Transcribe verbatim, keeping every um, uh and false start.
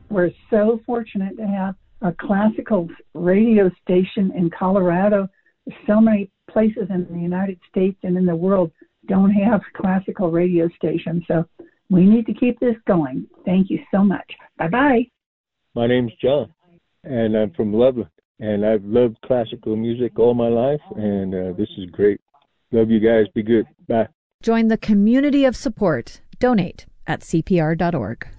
We're so fortunate to have a classical radio station in Colorado. So many places in the United States and in the world don't have classical radio stations. So we need to keep this going. Thank you so much. Bye-bye. My name's John, and I'm from Loveland, and I've loved classical music all my life, and uh, this is great. Love you guys. Be good. Bye. Join the community of support. Donate at C P R dot org.